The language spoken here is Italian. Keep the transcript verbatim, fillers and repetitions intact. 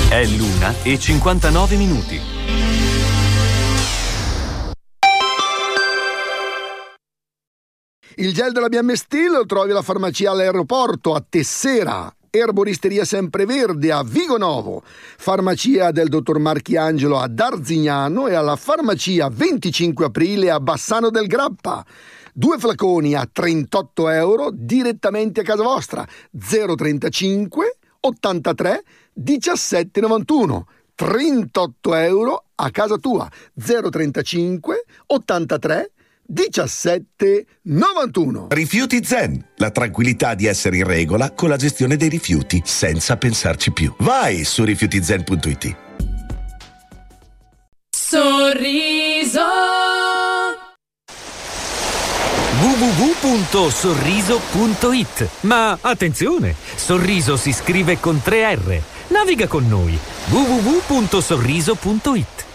È l'una e cinquantanove minuti. Il gel della B M Steel lo trovi alla farmacia all'aeroporto a Tessera, erboristeria Sempreverde a Vigonovo, farmacia del dottor Marchiangelo a Darzignano e alla farmacia venticinque aprile a Bassano del Grappa. Due flaconi a trentotto euro direttamente a casa vostra. zero trentacinque ottantatré diciassette novantuno. trentotto euro a casa tua. zero trentacinque ottantatré diciassette novantuno. Rifiuti Zen, la tranquillità di essere in regola con la gestione dei rifiuti senza pensarci più. Vai su rifiuti zen punto it. Sorriso w w w punto sorriso punto it. Ma attenzione, Sorriso si scrive con tre R. Naviga con noi. w w w punto sorriso punto it.